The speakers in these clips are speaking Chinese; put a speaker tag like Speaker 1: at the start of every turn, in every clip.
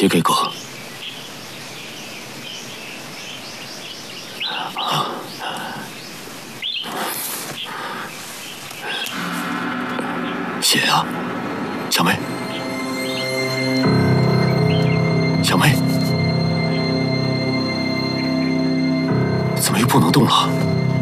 Speaker 1: 写给哥。写呀，小梅，小梅，怎么又不能动了？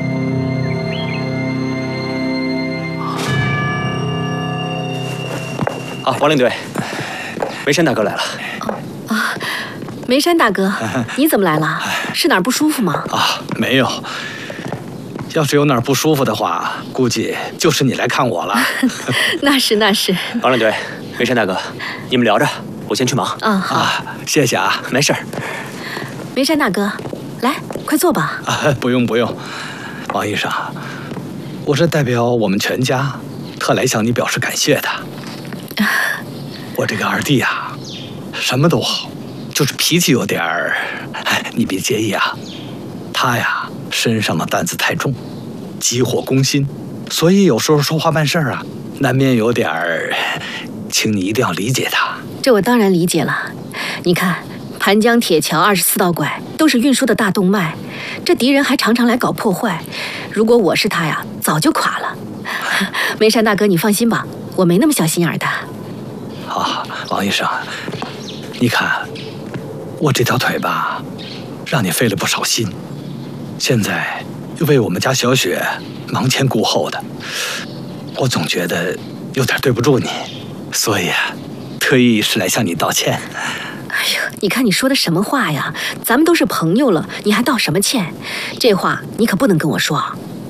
Speaker 2: 啊，王领队，梅山大哥来了。
Speaker 3: 啊，梅山大哥，你怎么来了？是哪儿不舒服吗？
Speaker 4: 啊，没有。要是有哪儿不舒服的话，估计就是你来看我了。
Speaker 3: 那是那是。
Speaker 2: 王领队，梅山大哥，你们聊着，我先去忙。
Speaker 3: 好。
Speaker 4: 啊，谢谢啊，
Speaker 2: 没事儿。
Speaker 3: 梅山大哥，来，快坐吧。
Speaker 4: 啊，不用不用，王医生，我是代表我们全家，特来向你表示感谢的。我这个二弟啊，什么都好，就是脾气有点儿，你别介意啊。他呀，身上的担子太重，急火攻心，所以有时候说话办事啊，难免有点儿，请你一定要理解他。
Speaker 3: 这我当然理解了。你看，盘江铁桥24道拐都是运输的大动脉，这敌人还常常来搞破坏。如果我是他呀，早就垮了。梅山大哥，你放心吧，我没那么小心眼的。
Speaker 4: 啊，王医生，你看我这条腿吧，让你费了不少心，现在又为我们家小雪忙前顾后的，我总觉得有点对不住你，所以啊，特意是来向你道歉。
Speaker 3: 哎呦，你看你说的什么话呀？咱们都是朋友了，你还道什么歉？这话你可不能跟我说。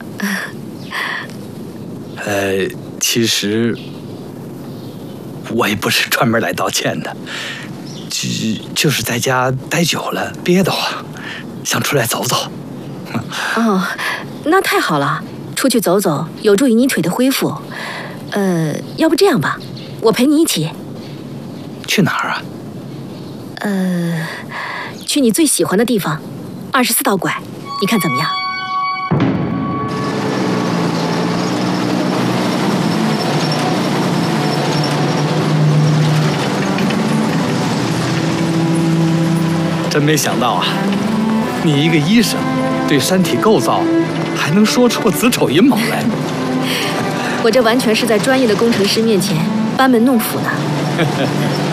Speaker 4: 其实我也不是专门来道歉的，就是在家待久了憋得慌，想出来走走。
Speaker 3: 哦，那太好了，出去走走有助于你腿的恢复。要不这样吧，我陪你一起。
Speaker 4: 去哪儿啊？
Speaker 3: 去你最喜欢的地方，24道拐，你看怎么样？
Speaker 4: 真没想到啊，你一个医生，对身体构造还能说出子丑寅卯来。
Speaker 3: 我这完全是在专业的工程师面前班门弄斧呢。